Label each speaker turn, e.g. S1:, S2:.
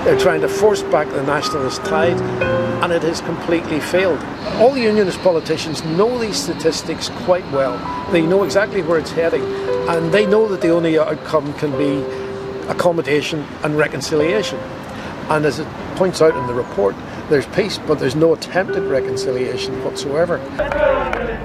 S1: They're trying to force back the nationalist tide, and it has completely failed. All the unionist politicians know these statistics quite well. They know exactly where it's heading, and they know that the only outcome can be accommodation and reconciliation. And as it points out in the report, there's peace, but there's no attempt at reconciliation whatsoever.